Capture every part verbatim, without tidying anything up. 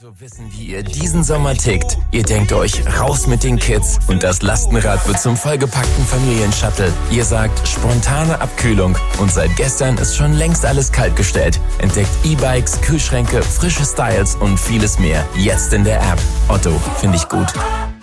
So wissen, wie ihr diesen Sommer tickt. Ihr denkt euch, raus mit den Kids und das Lastenrad wird zum vollgepackten Familienshuttle. Ihr sagt, spontane Abkühlung und seit gestern ist schon längst alles kaltgestellt. Entdeckt E-Bikes, Kühlschränke, frische Styles und vieles mehr. Jetzt in der App. Otto, finde ich gut.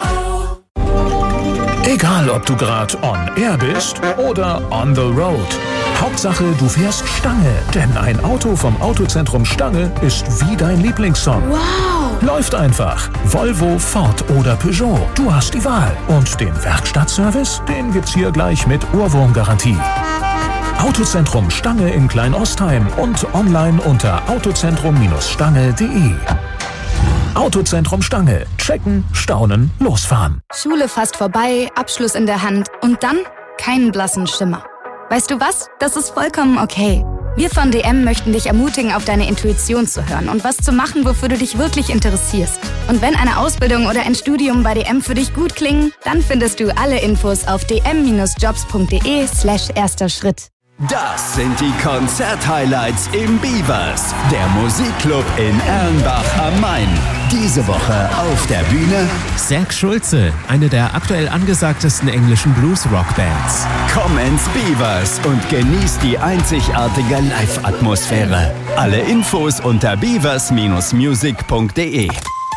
Egal, ob du gerade on air bist oder on the road. Hauptsache, du fährst Stange, denn ein Auto vom Autozentrum Stange ist wie dein Lieblingssong. Wow! Läuft einfach. Volvo, Ford oder Peugeot. Du hast die Wahl. Und den Werkstattservice, den gibt's hier gleich mit Ohrwurmgarantie. Autozentrum Stange in Kleinostheim und online unter autozentrum Bindestrich stange punkt de. Autozentrum Stange. Checken, staunen, losfahren. Schule fast vorbei, Abschluss in der Hand und dann keinen blassen Schimmer. Weißt du was? Das ist vollkommen okay. Wir von D M möchten dich ermutigen, auf deine Intuition zu hören und was zu machen, wofür du dich wirklich interessierst. Und wenn eine Ausbildung oder ein Studium bei D M für dich gut klingen, dann findest du alle Infos auf dm-jobs.de slash erster Schritt. Das sind die Konzert-Highlights im Beavers, der Musikclub in Erlenbach am Main. Diese Woche auf der Bühne Zach Schulze, eine der aktuell angesagtesten englischen Blues-Rock-Bands. Komm ins Beavers und genieß die einzigartige Live-Atmosphäre. Alle Infos unter beavers Bindestrich music punkt de.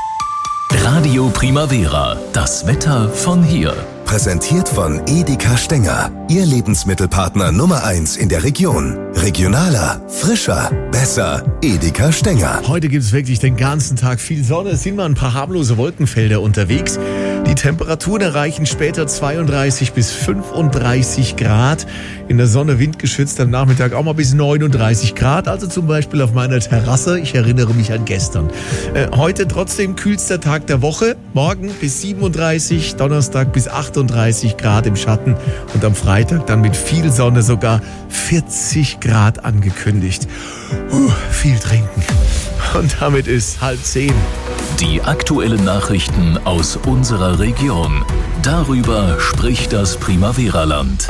Radio Primavera, das Wetter von hier. Präsentiert von Edeka Stenger, Ihr Lebensmittelpartner Nummer eins in der Region. Regionaler, frischer, besser, Edeka Stenger. Heute gibt es wirklich den ganzen Tag viel Sonne. Es sind mal ein paar harmlose Wolkenfelder unterwegs. Die Temperaturen erreichen später zweiunddreißig bis fünfunddreißig Grad. In der Sonne windgeschützt, am Nachmittag auch mal bis neununddreißig Grad. Also zum Beispiel auf meiner Terrasse. Ich erinnere mich an gestern. Äh, heute trotzdem kühlster Tag der Woche. Morgen bis siebenunddreißig, Donnerstag bis achtunddreißig Grad im Schatten. Und am Freitag dann mit viel Sonne sogar vierzig Grad angekündigt. Uh, viel trinken. Und damit ist halb zehn. Die aktuellen Nachrichten aus unserer Region. Darüber spricht das Primavera-Land.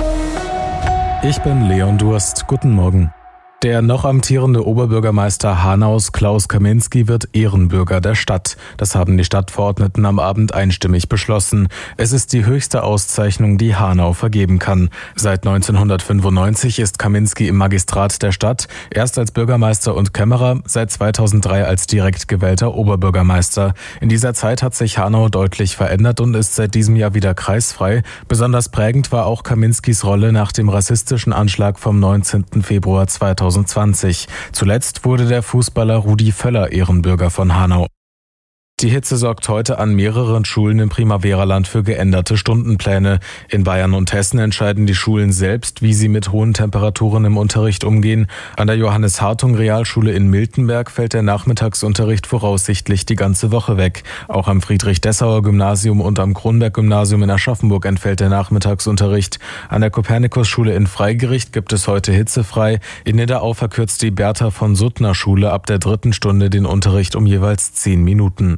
Ich bin Leon Durst. Guten Morgen. Der noch amtierende Oberbürgermeister Hanaus, Klaus Kaminski, wird Ehrenbürger der Stadt. Das haben die Stadtverordneten am Abend einstimmig beschlossen. Es ist die höchste Auszeichnung, die Hanau vergeben kann. Seit neunzehnhundertfünfundneunzig ist Kaminski im Magistrat der Stadt, erst als Bürgermeister und Kämmerer, seit zweitausenddrei als direkt gewählter Oberbürgermeister. In dieser Zeit hat sich Hanau deutlich verändert und ist seit diesem Jahr wieder kreisfrei. Besonders prägend war auch Kaminskis Rolle nach dem rassistischen Anschlag vom neunzehnten Februar zweitausendzwanzig. Zuletzt wurde der Fußballer Rudi Völler Ehrenbürger von Hanau. Die Hitze sorgt heute an mehreren Schulen im Primavera-Land für geänderte Stundenpläne. In Bayern und Hessen entscheiden die Schulen selbst, wie sie mit hohen Temperaturen im Unterricht umgehen. An der Johannes-Hartung-Realschule in Miltenberg fällt der Nachmittagsunterricht voraussichtlich die ganze Woche weg. Auch am Friedrich-Dessauer-Gymnasium und am Kronberg-Gymnasium in Aschaffenburg entfällt der Nachmittagsunterricht. An der Kopernikus-Schule in Freigericht gibt es heute hitzefrei. In Nidderau verkürzt die Bertha-von-Suttner-Schule ab der dritten Stunde den Unterricht um jeweils zehn Minuten.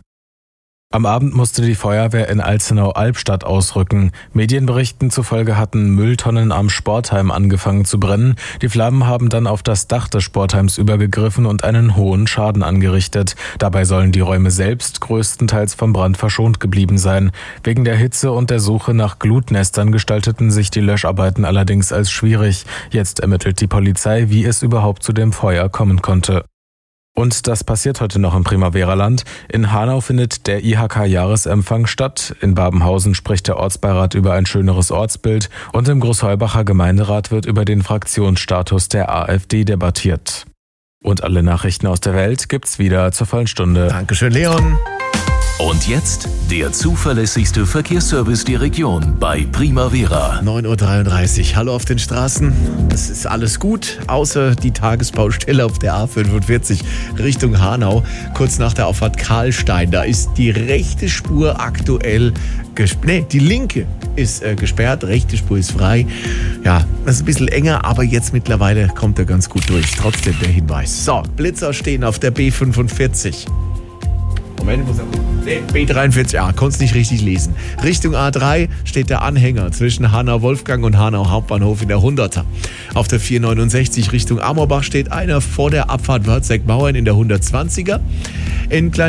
Am Abend musste die Feuerwehr in Alzenau-Albstadt ausrücken. Medienberichten zufolge hatten Mülltonnen am Sportheim angefangen zu brennen. Die Flammen haben dann auf das Dach des Sportheims übergegriffen und einen hohen Schaden angerichtet. Dabei sollen die Räume selbst größtenteils vom Brand verschont geblieben sein. Wegen der Hitze und der Suche nach Glutnestern gestalteten sich die Löscharbeiten allerdings als schwierig. Jetzt ermittelt die Polizei, wie es überhaupt zu dem Feuer kommen konnte. Und das passiert heute noch im Primavera-Land. In Hanau findet der I H K-Jahresempfang statt. In Babenhausen spricht der Ortsbeirat über ein schöneres Ortsbild. Und im Großheubacher Gemeinderat wird über den Fraktionsstatus der AfD debattiert. Und alle Nachrichten aus der Welt gibt's wieder zur vollen Stunde. Dankeschön, Leon. Und jetzt der zuverlässigste Verkehrsservice der Region bei Primavera. neun Uhr dreiunddreißig. Hallo auf den Straßen. Es ist alles gut, außer die Tagesbaustelle auf der A fünfundvierzig Richtung Hanau. Kurz nach der Auffahrt Karlstein. Da ist die rechte Spur aktuell gesperrt. Nee, die linke ist äh, gesperrt, rechte Spur ist frei. Ja, das ist ein bisschen enger, aber jetzt mittlerweile kommt er ganz gut durch. Trotzdem der Hinweis. So, Blitzer stehen auf der B fünfundvierzig. Moment, muss er nee, B dreiundvierzig, ah, konntest nicht richtig lesen. Richtung A drei steht der Anhänger zwischen Hanau-Wolfgang und Hanau Hauptbahnhof in der hunderter. Auf der vierhundertneunundsechzig Richtung Amorbach steht einer vor der Abfahrt Wörtheck-Mauern in der hundertzwanziger. In Klein